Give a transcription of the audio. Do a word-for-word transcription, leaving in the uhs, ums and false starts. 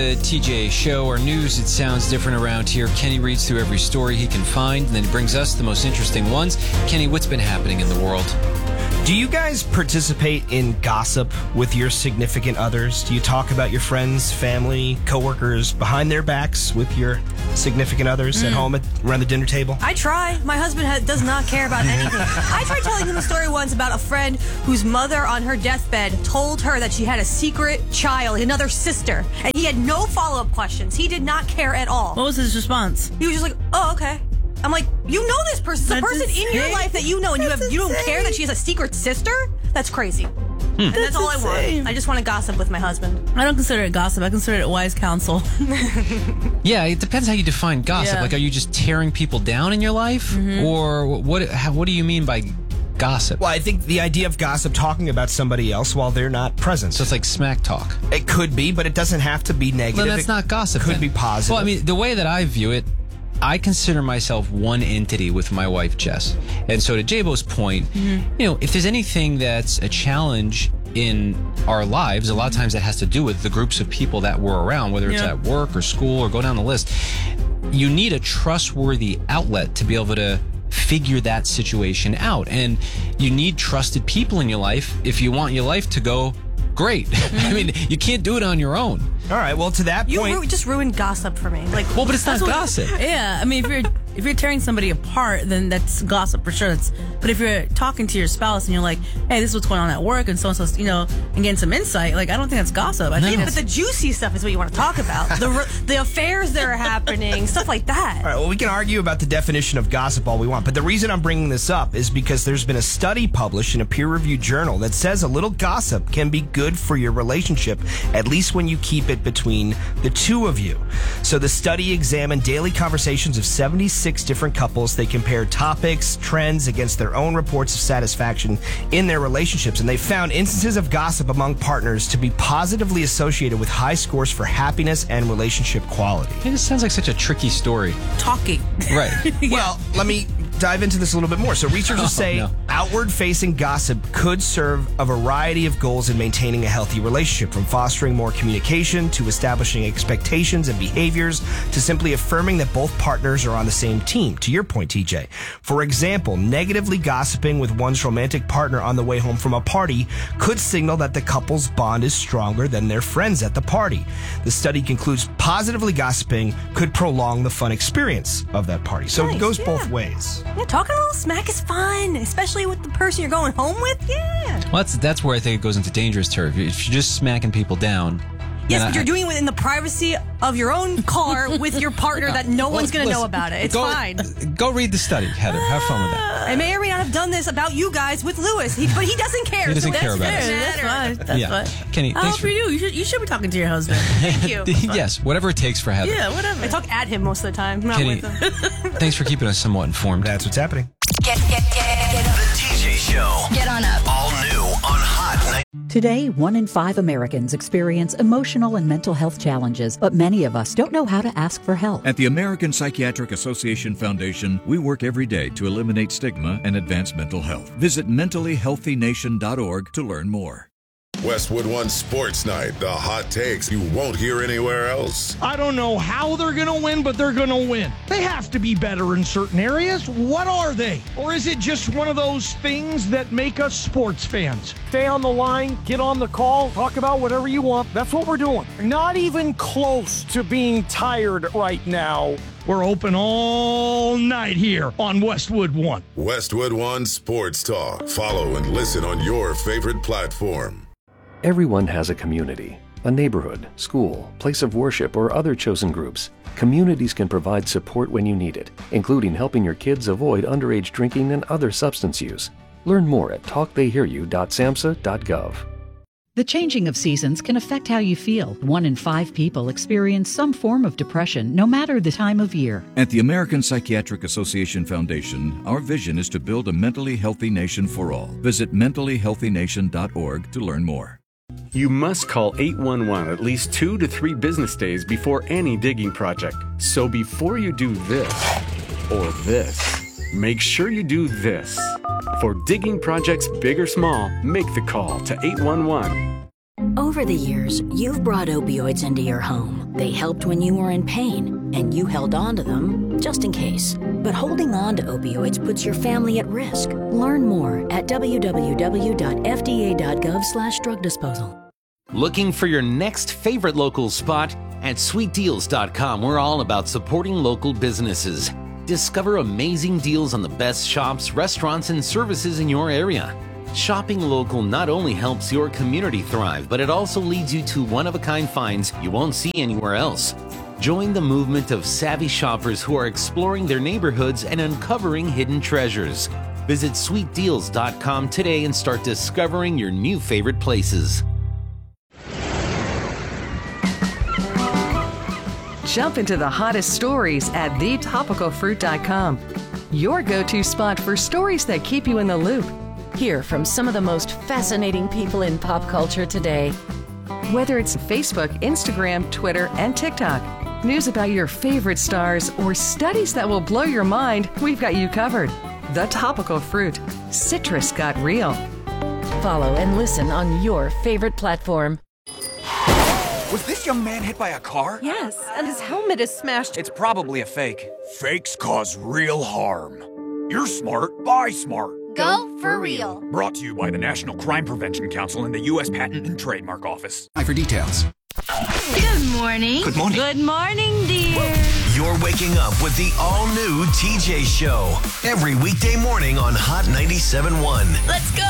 The T J Show, or news, it sounds different around here. Kenny reads through every story he can find, and then he brings us the most interesting ones. Kenny, what's been happening in the world? Do you guys participate in gossip with your significant others? Do you talk about your friends, family, coworkers behind their backs with your significant others mm. at home at, around the dinner table? I try. My husband ha- does not care about anything. I tried telling him a story once about a friend whose mother on her deathbed told her that she had a secret child, another sister, and he had no follow-up questions. He did not care at all. What was his response? He was just like, oh, okay. I'm like, you know this person. It's a That's person insane. in your life that you know, and you have That's you don't insane. care that she has a secret sister? That's crazy. Hmm. And that's, That's all I insane. want. I just want to gossip with my husband. I don't consider it gossip. I consider it wise counsel. Yeah, it depends how you define gossip. Yeah. Like, are you just tearing people down in your life? Mm-hmm. Or what, how, what do you mean by gossip? Well, I think the idea of gossip, talking about somebody else while they're not present. So it's like smack talk. It could be, but it doesn't have to be negative. Well, that's it not gossip. Could then. be positive. Well, I mean, the way that I view it, I consider myself one entity with my wife, Jess. And so to J-Bo's point, mm-hmm. you know, if there's anything that's a challenge in our lives, a lot of times that has to do with the groups of people that we're around, whether it's yeah. at work or school or go down the list. You need a trustworthy outlet to be able to figure that situation out. And you need trusted people in your life if you want your life to go great. Mm-hmm. I mean, you can't do it on your own. All right, well, to that You point... ru- just ruined gossip for me. Like, well, but it's not That's what- gossip. Yeah, I mean, if you're if you're tearing somebody apart, then that's gossip for sure. That's, but if you're talking to your spouse and you're like, hey, this is what's going on at work, and so and so, you know, and getting some insight, like, I don't think that's gossip. I No. think but it's the juicy stuff is what you want to talk about. the r- the affairs that are happening, stuff like that. All right, well, we can argue about the definition of gossip all we want, but the reason I'm bringing this up is because there's been a study published in a peer-reviewed journal that says a little gossip can be good for your relationship, at least when you keep it between the two of you. So the study examined daily conversations of seventy-six different couples. They compared topics, trends against their own reports of satisfaction in their relationships, and they found instances of gossip among partners to be positively associated with high scores for happiness and relationship quality. It just sounds like such a tricky story. talking. Right. Well, let me dive into this a little bit more. So researchers Oh, say no. outward-facing gossip could serve a variety of goals in maintaining a healthy relationship, from fostering more communication to establishing expectations and behaviors to simply affirming that both partners are on the same team. To your point, T J. For example, negatively gossiping with one's romantic partner on the way home from a party could signal that the couple's bond is stronger than their friends at the party. The study concludes positively gossiping could prolong the fun experience of that party. So Nice, it goes yeah. both ways. Yeah, talking a little smack is fun, especially with the person you're going home with. Yeah. Well, that's, that's where I think it goes into dangerous turf. If you're just smacking people down... Yes, then but I- you're doing it in the privacy of your own car with your partner that no Well, one's going to know listen, about it. It's go, fine. Go read the study, Heather. Have fun with that. I may or may not have done this about you guys with Lewis, he, but he doesn't care. He doesn't so care it about doesn't us. That's matter. fine. That's Yeah. fine. Kenny, I thanks hope for- you do. You should, you should be talking to your husband. Thank you. Yes, whatever it takes for Heather. Yeah, whatever. I talk at him most of the time, not Kenny, with him. thanks for keeping us somewhat informed. That's what's happening. Get, get, get, get up. The T J Show. Get on up. All new on Hot Night. Today, one in five Americans experience emotional and mental health challenges, but many of us don't know how to ask for help. At the American Psychiatric Association Foundation, we work every day to eliminate stigma and advance mental health. Visit mentally healthy nation dot org to learn more. Westwood One Sports Night, the hot takes you won't hear anywhere else. I don't know how they're going to win, but they're going to win. They have to be better in certain areas. What are they? Or is it just one of those things that make us sports fans? Stay on the line, get on the call, talk about whatever you want. That's what we're doing. Not even close to being tired right now. We're open all night here on Westwood One. Westwood One Sports Talk. Follow and listen on your favorite platform. Everyone has a community, a neighborhood, school, place of worship, or other chosen groups. Communities can provide support when you need it, including helping your kids avoid underage drinking and other substance use. Learn more at talk they hear you dot samhsa dot gov. The changing of seasons can affect how you feel. One in five people experience some form of depression, no matter the time of year. At the American Psychiatric Association Foundation, our vision is to build a mentally healthy nation for all. Visit mentally healthy nation dot org to learn more. You must call eight one one at least two to three business days before any digging project. So before you do this or this, make sure you do this. For digging projects big or small, make the call to eight one one. Over the years, you've brought opioids into your home. They helped when you were in pain, and you held on to them just in case. But holding on to opioids puts your family at risk. Learn more at w w w dot f d a dot gov slash drug disposal. Looking for your next favorite local spot? At sweet deals dot com, we're all about supporting local businesses. Discover amazing deals on the best shops, restaurants, and services in your area. Shopping local not only helps your community thrive, but it also leads you to one-of-a-kind finds you won't see anywhere else. Join the movement of savvy shoppers who are exploring their neighborhoods and uncovering hidden treasures. Visit sweet deals dot com today and start discovering your new favorite places. Jump into the hottest stories at the topical fruit dot com. Your go-to spot for stories that keep you in the loop. Hear from some of the most fascinating people in pop culture today. Whether it's Facebook, Instagram, Twitter, and TikTok, news about your favorite stars, or studies that will blow your mind, we've got you covered. The Topical Fruit. Citrus got real. Follow and listen on your favorite platform. Was this young man hit by a car? Yes, and his helmet is smashed. It's probably a fake. Fakes cause real harm. You're smart. Buy smart. Go for real. Brought to you by the National Crime Prevention Council and the U S Patent and Trademark Office. For details. Good morning. Good morning. Good morning, dear. You're waking up with the all-new T J Show. Every weekday morning on Hot ninety-seven point one. Let's go.